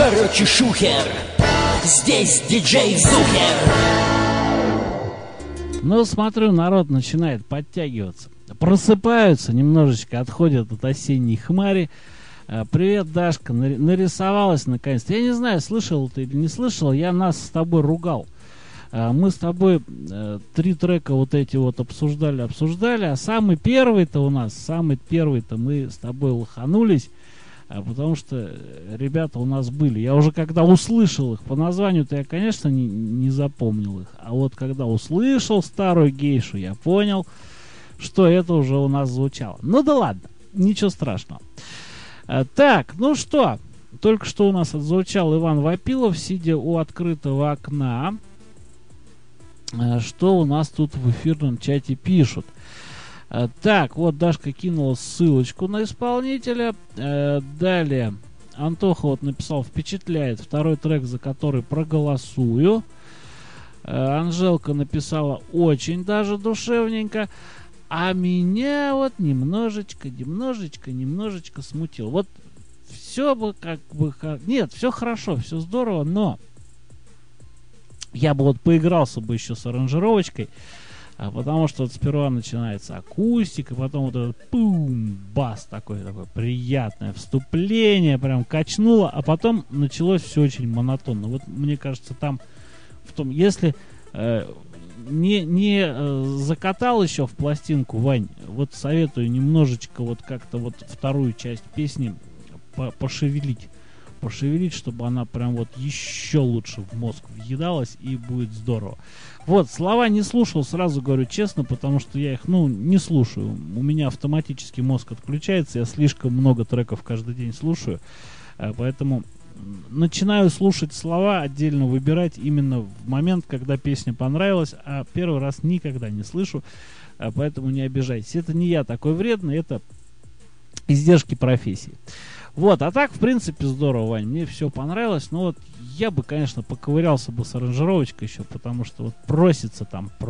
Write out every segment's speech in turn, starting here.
Короче, шухер, здесь диджей Зухер. Ну, смотрю, народ начинает подтягиваться. Просыпаются, немножечко отходят от осенней хмари. Привет, Дашка, нарисовалась наконец-то. Я не знаю, слышал ты или не слышал, я нас с тобой ругал. Мы с тобой 3 трека вот эти вот обсуждали, а самый первый-то мы с тобой лоханулись, потому что ребята у нас были. Я уже когда услышал их по названию-то, я, конечно, не запомнил их. А вот когда услышал старую гейшу, я понял, что это уже у нас звучало. Ну да ладно, ничего страшного. Так, ну что, только что у нас отзвучал Иван Вапилов, сидя у открытого окна. Что у нас тут в эфирном чате пишут? Так, вот Дашка кинула ссылочку на исполнителя. Далее Антоха вот написал: впечатляет, второй трек, за который проголосую. Анжелка написала: очень даже душевненько. А меня вот немножечко смутил. Вот все бы как бы... Нет, все хорошо, все здорово, но я бы вот поигрался бы еще с аранжировочкой, потому что вот сперва начинается акустика, потом вот этот бас такое приятное вступление, прям качнуло, а потом началось все очень монотонно. Вот мне кажется, там в том, если не закатал еще в пластинку, Вань, вот советую немножечко вот как-то вот вторую часть песни пошевелить, чтобы она прям вот еще лучше в мозг въедалась, и будет здорово. Вот, слова не слушал, сразу говорю честно, потому что я их, не слушаю. У меня автоматически мозг отключается, я слишком много треков каждый день слушаю, поэтому начинаю слушать слова, отдельно выбирать именно в момент, когда песня понравилась, а первый раз никогда не слышу, поэтому не обижайтесь. Это не я такой вредный, это издержки профессии. Вот, а так, в принципе, здорово, Вань, мне все понравилось, но вот я бы, конечно, поковырялся бы с аранжировочкой еще, потому что вот просится.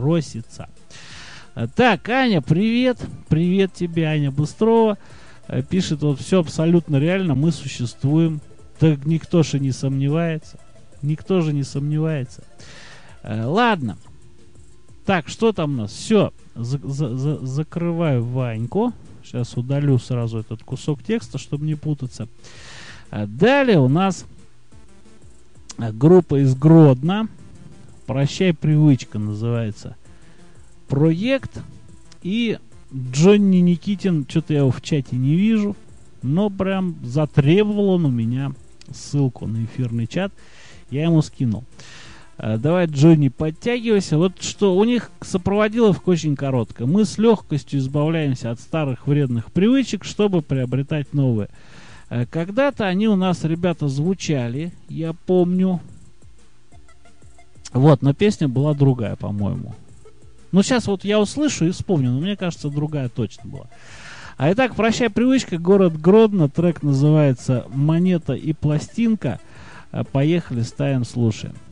Так, Аня, привет тебе, Аня Быстрова, пишет: вот все абсолютно реально, мы существуем, так никто же не сомневается, ладно, так, что там у нас, все, закрываю Ваньку. Сейчас удалю сразу этот кусок текста, чтобы не путаться. Далее у нас группа из Гродно. «Прощай, привычка» называется проект. И Джонни Никитин, что-то я его в чате не вижу, но прям затребовал он у меня ссылку на эфирный чат. Я ему скинул. Давай, Джонни, подтягивайся. Вот что у них сопроводиловка очень короткая. Мы с легкостью избавляемся от старых вредных привычек, чтобы приобретать новые. Когда-то они у нас, ребята, звучали, я помню. Вот, но песня была другая, по-моему. Ну, сейчас вот я услышу и вспомню, но мне кажется, другая точно была. А итак, «Прощай, привычка», город Гродно. Трек называется «Монета и пластинка». Поехали, ставим, слушаем.